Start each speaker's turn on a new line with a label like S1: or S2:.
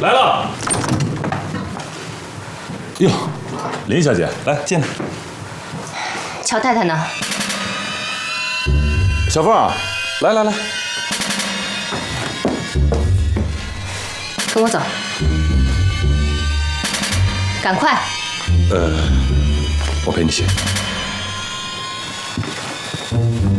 S1: 来了。哟，林小姐，来进来。
S2: 乔太太呢？
S1: 小凤啊，来，
S2: 跟我走，赶快。
S1: 我陪你去。